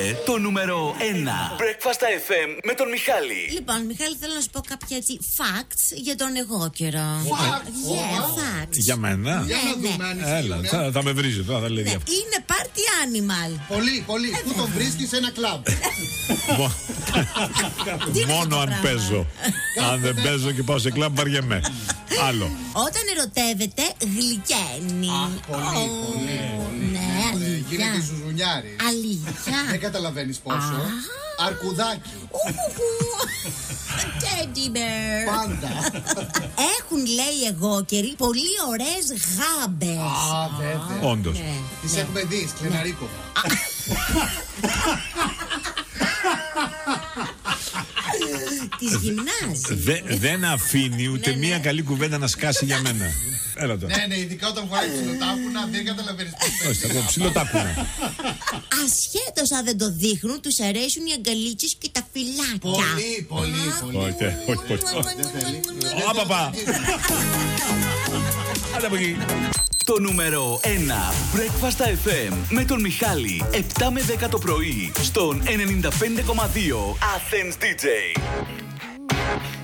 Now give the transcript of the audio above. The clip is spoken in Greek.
Το νούμερο 1 Breakfast FM με τον Μιχάλη. Λοιπόν, Μιχάλη, θέλω να σου πω κάποια έτσι facts για τον εγώ καιρό. Facts? Για μένα? Για να δούμε αν έλα, θα με βρίζει τώρα, θα λέει είναι party animal. Πολύ. Πού τον βρίσκει σε ένα κλαμπ? Μόνο αν παίζω. Αν δεν παίζω και πάω σε κλαμπ, βαριέμαι. Άλλο. Όταν ερωτεύεται, γλυκαίνει. Πολύ. Ναι, αλήθεια. Γίνεται ζουζουνιάρη. Αλήθεια. Δεν καταλαβαίνεις πόσο. Αρκουδάκι. Teddy bear. Πάντα. Έχουν, λέει, εγώ καιροί πολύ ωραίες γάμπες. Βέβαια. Όντως. Τις έχουμε δει, Σκλεναρίκο. Τις γυμνάζει. Δεν αφήνει ούτε μία καλή κουβέντα να σκάσει για μένα. Έλα τώρα. Ναι, ειδικά όταν φοράει ψιλοτάκουνα, δεν καταλαβαίνεις πώς. Όχι, θα πω ψιλοτάκουνα. Ασχέτως αν δεν το δείχνουν, τους αρέσουν οι αγκαλίτσες και τα φυλάκια. Πολύ. Όχι. Παπα. Άντε από εκεί. Το νούμερο 1 Breakfast FM με τον Μιχάλη. 7 με 10 το πρωί στον 95,2 Athens DJ.